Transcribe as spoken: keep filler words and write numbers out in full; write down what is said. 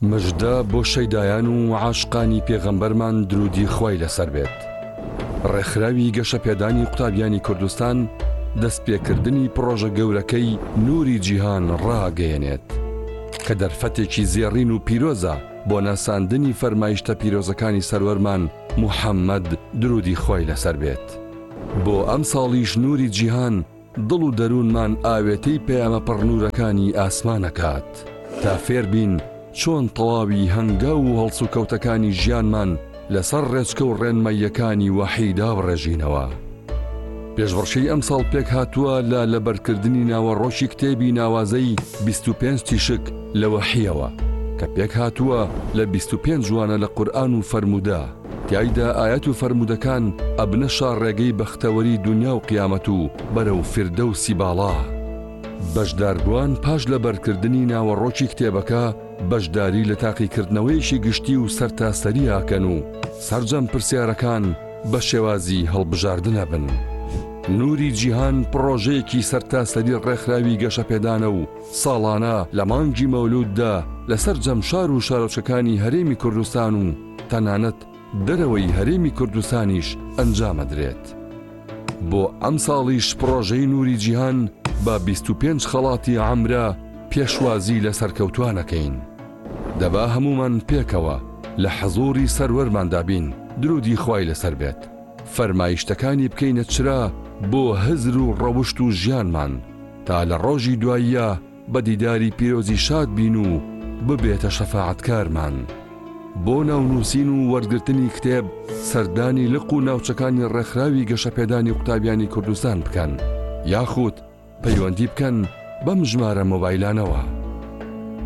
مژدە بۆ شەیدایان و عاشقانی پێغەمبەرمان درودی خوای لەسەر بێت. ڕێکخراوی گەشەپێدانی قوتابیانی کوردستان دەستپێکردنی پرۆژە گەورەکەی نووری جیهان ڕاگەیەنێت کە دەرفەتێکی زێڕین و پیرۆزە بۆ ناساندنی فەرمایشتە پیرۆزەکانی سەروەرمان موحەممەد درودی خوای لەسەر بێت. بۆ ئەم ساڵیش نووری جیهان دڵ و دەروونمان ئاوێتەی پەیامە پڕنوورەکانی ئاسمانەکات تا فێر بین چۆن تەواوی هەنگاو و هەڵس و کەوتەکانی ژیانمان لەسەر ڕێچکە و ڕێنمەیەکانی وەحیدا بڕێژینەوە. پێشبڕکێی ئەم ساڵ پێک هاتووە لە لەبەرکردنی ناوەڕۆکی کتێبی ناوازەی بیست و پێنج تیشک لە وەحیەوە کە پێک هاتووە لە بیست و پێنج جوانە لە قورئان و فەرموودە. تیایدا ئاەت و فەرموودەکان ئەبنە شاڕێگەی بەختەوەری دنیا و قیامەت و بەرەو فردەوسی باڵا. بەشداربووان پاش لەبەرکردنی ناوەڕۆکی کتێبەکە بەشداری لە تاقیکردنەوەیشی گشتی و سەرتاسەری ئاکەن و سەرجەم پرسیارەکان بە شێوازی هەڵبژاردنە بن. نووری جیهان پرۆژەیەکی سەرتاسەری ڕێکخراوی گەشەپێدانە و ساڵانە لە مانگی مەولوددا لەسەر جەمشار و شارۆچەکانی هەرێمی کوردستان و تەنانەت دەرەوەی هەرێمی کوردستانیش ئەنجامەدرێت. بۆ ئەم ساڵیش پرۆژەی نووری جیهان بە بیست و پێنج خەڵاتی عەمرە پێشوازی لە سەرکەوتوانەکەین. دەبا هەمومان پێکەوە لە حەزوری سەروەرماندا بین درودی خوای لەسەر بێت. فەرمایشتەکانی بکەینە چرا بۆ هزر و ڕەوشت و ژیانمان تا لە ڕۆژی دواییە بە دیداری پیرۆزی شاد بین و ببێتە شەفاعەتکارمان. بۆ ناونووسین و وەرگرتنی کتێب سەردانی لق و ناوچەکانی ڕێکخراوی گەشەپێدانی قوتابیانی کوردستان بکەن یاخود پەیوەندی بکەن بەم ژمارە مۆبایلانەوە.